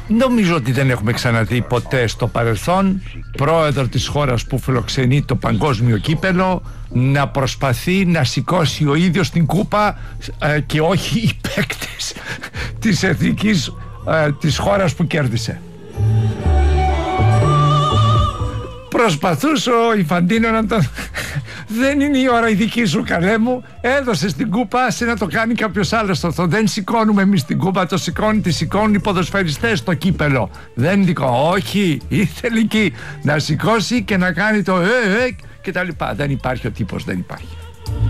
Νομίζω ότι δεν έχουμε ξαναδεί ποτέ στο παρελθόν πρόεδρο της χώρας που φιλοξενεί το παγκόσμιο κύπελο να προσπαθεί να σηκώσει ο ίδιος την κούπα και όχι οι παίκτες της εθνικής της χώρας που κέρδισε. Προσπαθούσε ο Ιφαντίνο να τον... Δεν είναι η ώρα η δική σου, καλέ μου. Έδωσες την κούπα, άσε να το κάνει κάποιος άλλος. Δεν σηκώνουμε εμείς την κούπα, τη σηκώνουν οι ποδοσφαιριστές στο κύπελο. Δεν δικό, όχι, ήθελε εκεί να σηκώσει και να κάνει το και τα λοιπά. Δεν υπάρχει ο τύπος, δεν υπάρχει.